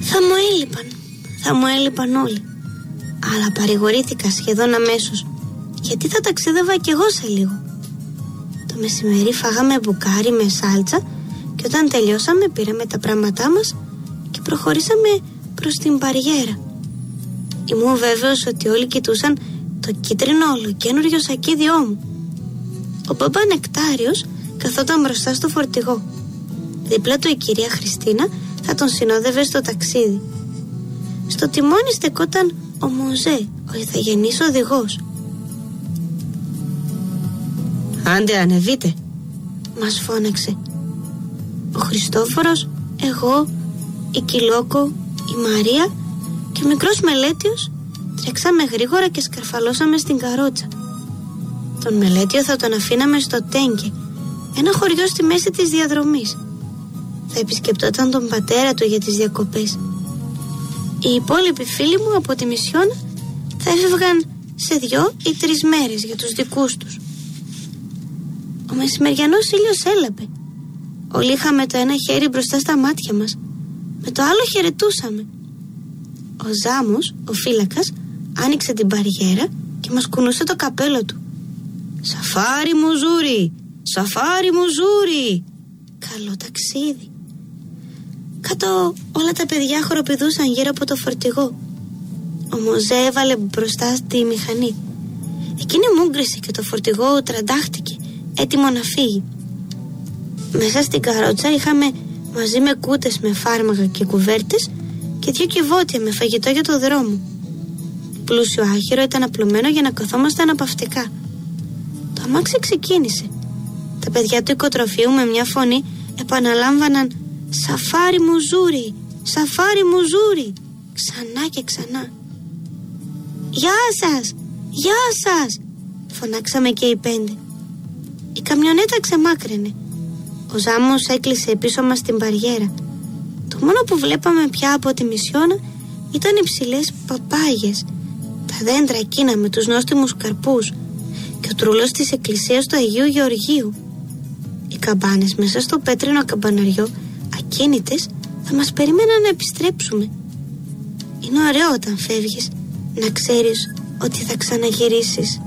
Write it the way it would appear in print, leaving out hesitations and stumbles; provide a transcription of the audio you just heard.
Θα μου έλειπαν όλοι. Αλλά παρηγορήθηκα σχεδόν αμέσως, γιατί θα ταξίδευα κι εγώ σε λίγο. Το μεσημέρι φάγαμε μπουκάρι με σάλτσα και όταν τελειώσαμε πήραμε τα πράγματά μας και προχωρήσαμε προς την μπαριέρα. Ήμουν βέβαιος ότι όλοι κοιτούσαν το κίτρινο ολοκαίνουργιο σακίδιό μου. Ο μπαμπά Νεκτάριος καθόταν μπροστά στο φορτηγό. Δίπλα του η κυρία Χριστίνα θα τον συνόδευε στο ταξίδι. Στο τιμόνι στεκόταν ο Μοζέ, ο ηθαγενής οδηγός. «Άντε, ανεβείτε», μας φώναξε. Ο Χριστόφορος, εγώ, η Κιλόκο, η Μαρία και ο μικρός Μελέτιος τρέξαμε γρήγορα και σκαρφαλώσαμε στην καρότσα. Τον Μελέτιο θα τον αφήναμε στο Τέγκε, ένα χωριό στη μέση της διαδρομής. Θα επισκεπτόταν τον πατέρα του για τις διακοπές. Οι υπόλοιποι φίλοι μου από τη Μισιόνα θα έφευγαν σε 2 ή 3 μέρες για τους δικούς τους. Ο μεσημεριανός ήλιος έλαπε. Όλοι είχαμε το ένα χέρι μπροστά στα μάτια μας, με το άλλο χαιρετούσαμε. Ο Ζάμος, ο φύλακας, άνοιξε την μπαριέρα και μας κουνούσε το καπέλο του. «Σαφάρι μου ζούρι! Σαφάρι μου ζούρι!» Καλό ταξίδι. Κάτω όλα τα παιδιά χοροπηδούσαν γύρω από το φορτηγό. Ο Μοζέ έβαλε μπροστά στη μηχανή. Εκείνη μούγκρισε και το φορτηγό τραντάχτηκε, έτοιμο να φύγει. Μέσα στην καρότσα είχαμε μαζί με κούτες με φάρμακα και κουβέρτες και 2 κυβότια με φαγητό για το δρόμο. Πλούσιο άχυρο ήταν απλωμένο για να καθόμαστε αναπαυτικά. Το αμάξι ξεκίνησε. Τα παιδιά του οικοτροφείου με μια φωνή επαναλάμβαναν «Σαφάρι μου ζούρι! Σαφάρι μου ζούρι!» ξανά και ξανά. «Γεια σας! Γεια σας!» φωνάξαμε και οι 5. Η καμιονέτα ξεμάκραινε. Ο Ζάμος έκλεισε πίσω μας την μπαριέρα. Το μόνο που βλέπαμε πια από τη Μισιόνα ήταν οι ψηλές παπάγιες, τα δέντρα εκείνα με τους νόστιμους καρπούς και ο τρούλος της εκκλησίας του Αγίου Γεωργίου. Οι καμπάνες μέσα στο πέτρινο καμπαναριό, ακίνητες, θα μας περίμεναν να επιστρέψουμε. Είναι ωραίο όταν φεύγεις να ξέρεις ότι θα ξαναγυρίσεις.